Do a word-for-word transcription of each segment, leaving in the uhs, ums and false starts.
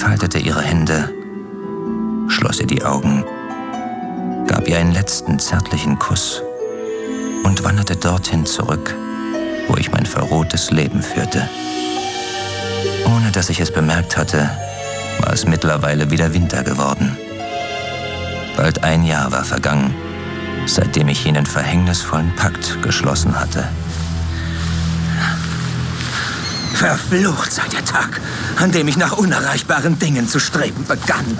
faltete ihre Hände, schloss ihr die Augen, gab ihr einen letzten zärtlichen Kuss und wanderte dorthin zurück, wo ich mein verrohtes Leben führte. Ohne dass ich es bemerkt hatte, war es mittlerweile wieder Winter geworden. Bald ein Jahr war vergangen, seitdem ich jenen verhängnisvollen Pakt geschlossen hatte. Verflucht sei der Tag, an dem ich nach unerreichbaren Dingen zu streben begann.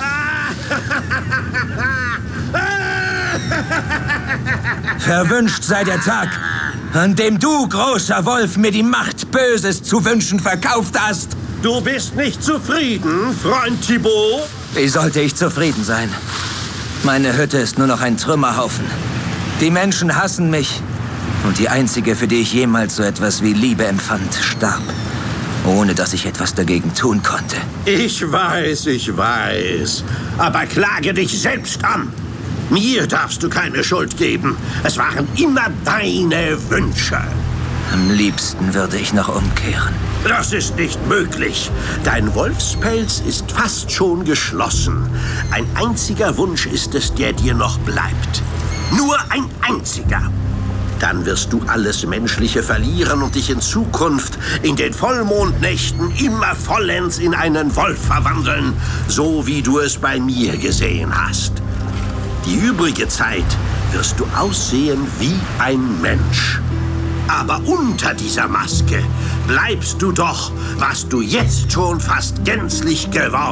Verwünscht sei der Tag, an dem du, großer Wolf, mir die Macht, Böses zu wünschen, verkauft hast. Du bist nicht zufrieden, Freund Thibaut? Wie sollte ich zufrieden sein? Meine Hütte ist nur noch ein Trümmerhaufen. Die Menschen hassen mich. Und die einzige, für die ich jemals so etwas wie Liebe empfand, starb. Ohne dass ich etwas dagegen tun konnte. Ich weiß, ich weiß. Aber klage dich selbst an. Mir darfst du keine Schuld geben. Es waren immer deine Wünsche. Am liebsten würde ich noch umkehren. Das ist nicht möglich. Dein Wolfspelz ist fast schon geschlossen. Ein einziger Wunsch ist es, der dir noch bleibt. Nur ein einziger. Dann wirst du alles Menschliche verlieren und dich in Zukunft in den Vollmondnächten immer vollends in einen Wolf verwandeln, so wie du es bei mir gesehen hast. Die übrige Zeit wirst du aussehen wie ein Mensch. Aber unter dieser Maske bleibst du doch, was du jetzt schon fast gänzlich geworden bist.